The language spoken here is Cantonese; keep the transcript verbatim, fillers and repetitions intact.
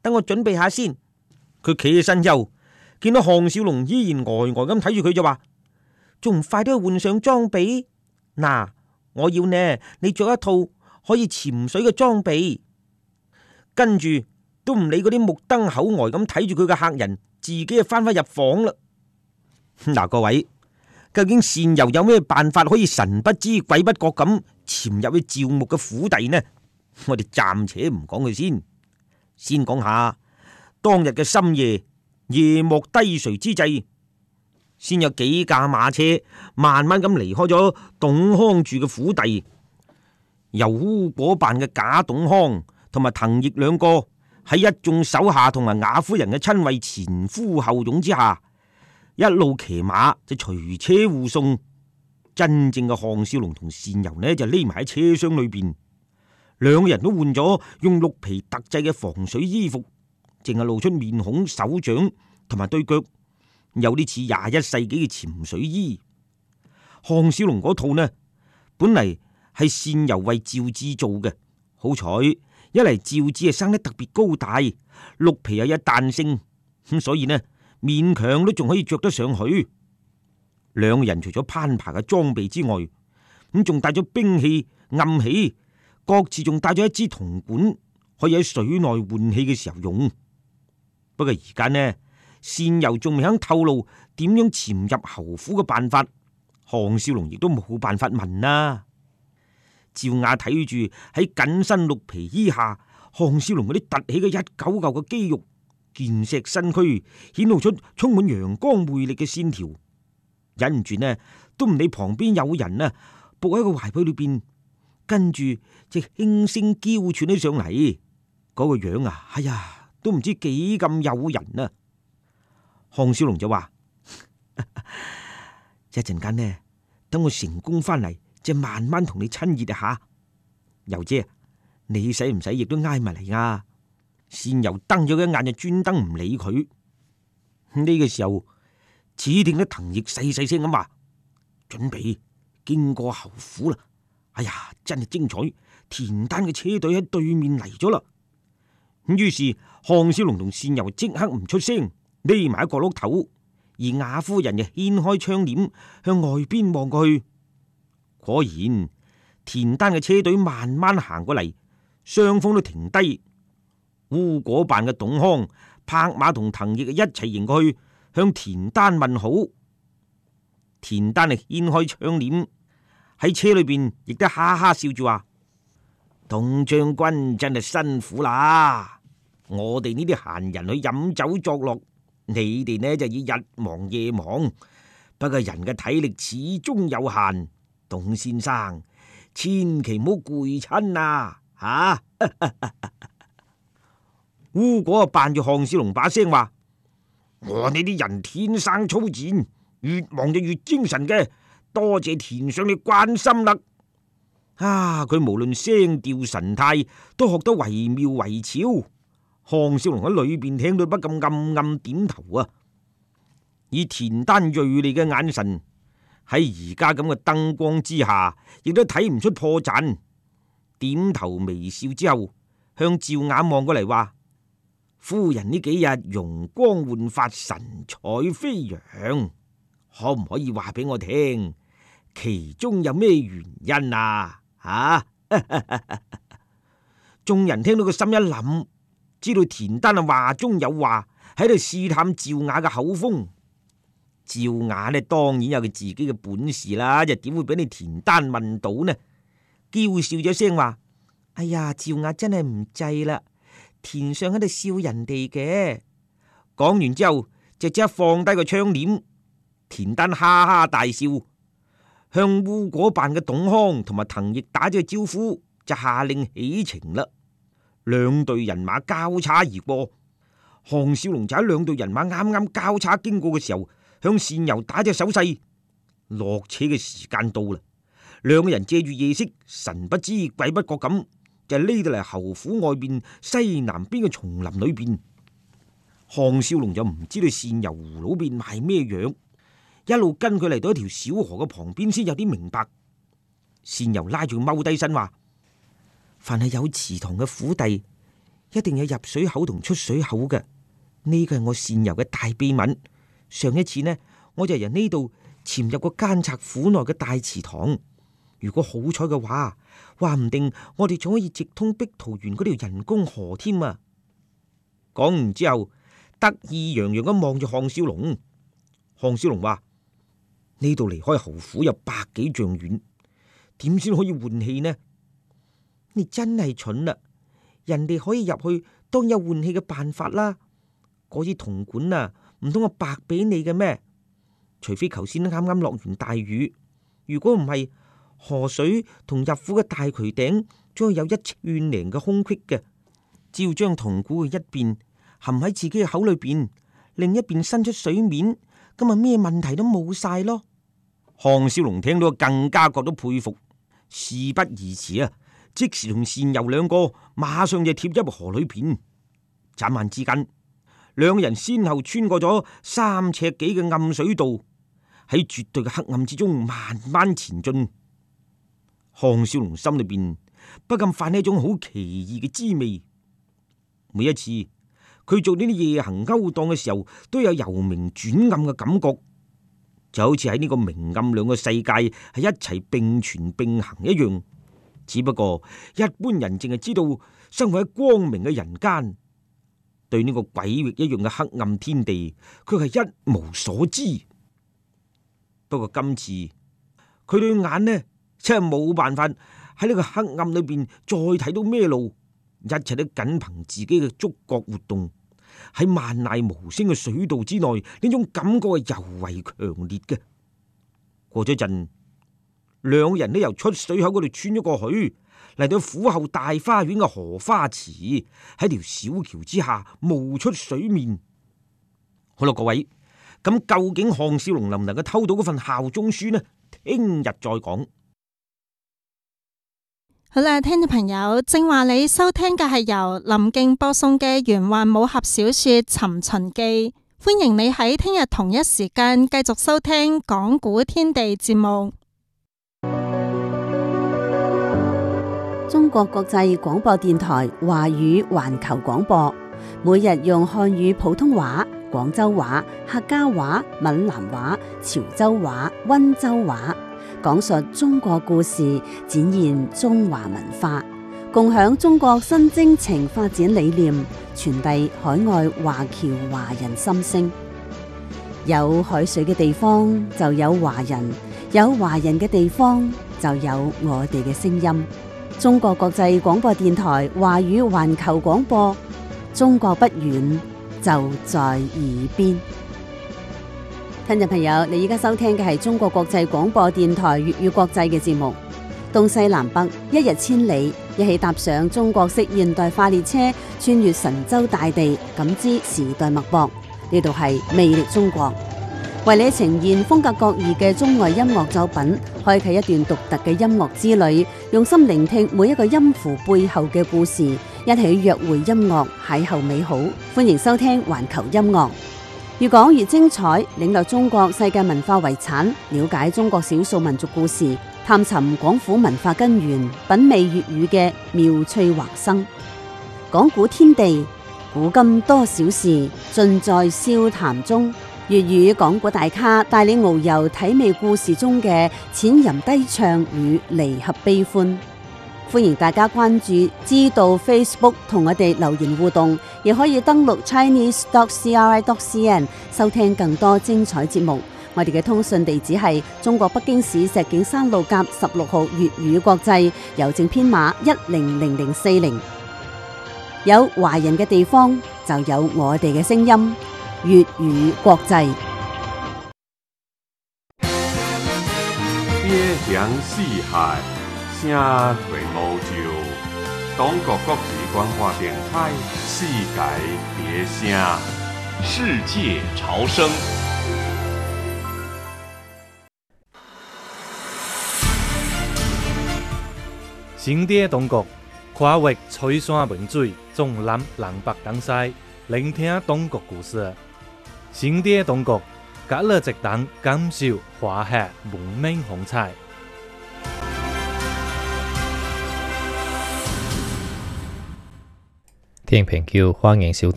等我準備下先。佢企起身後，見到項少龍依然呆呆咁睇住佢，就話：仲唔快啲去換上裝備？嗱，我要呢，你着一套可以潛水嘅裝備。跟住都唔理嗰啲目瞪口呆咁睇住佢嘅客人，自己就翻返入房啦。嗱，各位，究竟善游有咩辦法可以神不知鬼不覺咁潛入去趙牧嘅府邸呢？我哋暫且唔講佢先，先講下當日嘅深夜，夜幕低垂之際，先有幾架馬車慢慢咁離開咗董康住嘅府邸，由烏果辦嘅賈董康同埋滕毅兩個喺一眾手下同埋雅夫人嘅親衛前呼後擁之下，一路騎馬就隨車護送。真正嘅項少龍同單游呢就匿埋喺車廂裏邊，兩個人都換咗用鹿皮特製嘅防水衣服，淨係露出面孔、手掌同埋對腳，有啲似廿一世紀嘅潛水衣。項少龍嗰套呢，本嚟係單游為趙志做嘅，好彩一嚟趙志係生得特別高大，鹿皮又有彈性，咁所以呢勉強都仲可以着得上去。兩個人除咗攀爬嘅裝備之外，咁仲帶咗兵器、暗器，各自仲帶咗一支銅管，可以喺水內換氣嘅時候用。不過而家呢，單游仲未肯透露點樣潛入侯府嘅辦法，項少龍亦都冇辦法問啦。趙雅睇住喺緊身鹿皮衣下，項少龍嗰啲凸起嘅一嚿嚿嘅肌肉，健碩身軀顯露出充滿陽光魅力嘅線條，忍唔住呢都唔理旁邊有人啊，伏喺個懷抱裏邊，跟住就輕聲嬌喘起上嚟，嗰、那個樣啊，哎呀，都唔知幾咁誘人啊！項少龍就話：一陣間呢，等我成功翻嚟，就慢慢同你親熱下。游姐，你使唔使亦都挨埋嚟啊？單游瞪咗一眼，就專登唔理佢。呢、這個時候，只聽得滕毅細細聲咁話：準備經過侯府啦！哎呀，真係精彩！田丹嘅車隊喺對面嚟咗啦。於是項少龍同單游即刻唔出聲，匿埋喺角落頭，而雅夫人就掀開窗簾向外邊望過去。果然，田丹嘅車隊慢慢行過嚟，雙方都停低。烏果辦嘅董康拍馬同滕毅一齊迎過去，向田丹問好。田丹係掀開窗簾，喺車裏邊亦都哈哈笑住話：董將軍真係辛苦啦！我哋呢啲閒人去飲酒作樂，你哋呢就要日忙夜忙。不過人嘅體力始終有限，董先生千祈唔好攰親啊！吓、啊！烏果扮住項少龍把聲話：我呢啲人天生粗賤，越忙就越精神嘅。多謝田上你關心啦。啊，佢無論聲調神態都學得惟妙惟肖。項少龍喺裏邊聽到不禁暗暗點頭啊。以田丹銳利嘅眼神喺而家咁嘅燈光之下，亦都睇唔出破綻。點頭微笑之後，向趙雅望過嚟話：夫人呢幾日容光煥發，神采飛揚，可唔可以話俾我聽，其中有咩原因啊？吓、啊！眾人聽到個心一諗，知道田丹啊話中有話，喺度試探趙雅嘅口風。趙雅呢當然有佢自己嘅本事啦，又點會俾你田丹問到呢？嬌笑咗聲話：哎呀，趙雅真係唔制啦！田上喺度笑人哋嘅。講完之後，就即刻放低個窗簾。田丹哈哈大笑，向烏果辦嘅董康同埋滕毅打咗個招呼，就下令起程啦。兩隊人馬交叉而過，項少龍就喺兩隊人馬啱啱交叉經過嘅時候，向單游打隻手勢。落車嘅時間到啦，兩個人借住夜色，神不知鬼不覺咁就匿到嚟侯府外邊西南邊嘅叢林裏邊。項少龍就唔知道單游葫蘆邊賣咩樣，一路跟佢嚟到一條小河嘅旁邊，先有啲明白。單游拉住佢踎低身話：凡係有祠堂嘅府邸， 一定有入水口同出水口嘅，呢個係我擅游嘅大秘密。上一次呢，我就由呢度潛入個奸賊府內嘅大祠堂。如果好彩嘅話，話唔定我哋仲可以直通碧桃園嗰條人工河添啊！講完之後，得意洋洋咁望住項少龍。項少龍話：呢度離開侯府有百幾丈遠，點先可以換氣呢？你真係蠢啦！人哋可以入去，當有換氣嘅辦法啦。嗰支銅管啊，唔通我白俾你嘅咩？除非頭先啱啱落完大雨，如果唔係，河水同入府嘅大渠頂將有一寸零嘅空隙嘅，只要將銅管嘅一邊含喺自己嘅口裏邊，另一邊伸出水面，咁啊咩問題都冇晒咯。項少龍聽到更加覺得佩服，事不宜遲啊！即時同善游兩個馬上就貼入河裏邊，眨眼之間，兩人先後穿過咗三尺幾嘅暗水道，喺絕對嘅黑暗之中慢慢前進。項少龍心裏邊不禁泛起一種好奇異嘅滋味。每一次佢做呢啲夜行勾當嘅時候，都有由明轉暗嘅感覺，就好似喺呢個明暗兩個世界係一齊並存並行一樣。只不過一般人淨係知道生活喺光明嘅人間，對呢個鬼域一樣嘅黑暗天地，佢係一無所知。不過今次佢對眼呢，真係冇辦法喺呢個黑暗裏邊再睇到咩路，一切都僅憑自己嘅觸覺活動。喺萬籟無聲嘅水道之內，呢種感覺係尤為強烈嘅。過咗陣，兩人都由出水口嗰度穿咗過去，嚟到府後大花園嘅荷花池，喺條小橋之下冒出水面。好啦，各位，咁究竟項少龍能唔能夠偷到嗰份效忠書呢？聽日再講。 好啦，聽眾朋友，正話你收聽嘅係由林敬播送嘅玄幻武俠小說《尋秦記》，歡迎你喺聽日同一時間繼續收聽講古天地節目。 中國國際廣播電台華語環球廣播，每日用漢語普通話、廣州話、客家話、閩南話、潮州話、溫州話講述中國故事，展現中華文化，共享中國新征程發展理念，傳遞海外華僑華人心聲。有海水嘅地方就有華人，有華人嘅地方就有我哋嘅聲音。中國國際廣播電台華語環球廣播，中國不遠，就在耳邊。聽眾朋友，你而家收聽嘅係中國國際廣播電台粵語國際嘅節目。東西南北，一日千里，一起踏上中國式現代化列車，穿越神州大地，感知時代脈搏。呢度係魅力中國，為你呈現風格各異嘅中外音樂作品，開啟一段獨特嘅音樂之旅，用心聆聽每一個音符背後嘅故事，一起約會音樂，邂逅美好。歡迎收聽環球音樂，越講越精彩，領略中國世界文化遺產，了解中國少數民族故事，探尋廣府文化根源，品味粵語嘅妙趣橫生。講古天地，古今多少事，盡在笑談中。粵語講古大咖帶你遨遊體味故事中嘅淺吟低唱與離合悲歡。歡迎大家關注知道 Facebook 同我哋留言互動，亦可以登錄 chinese dot c r i dot c n 收聽更多精彩節目。我哋嘅通訊地址係中國北京市石景山路甲十六號粵語國際，郵政編碼一零零零四零。有華人嘅地方就有我哋嘅聲音，粵語國際。 邊疆四海，聲隨歐洲。中國國際廣播電台，世界別聲， 世界潮生。新的中國，跨越翠山文水，縱覽南北東西，聆聽中國故事。新的中國，隔了直等感受華夏文明風采。 聽眾朋友歡迎收聽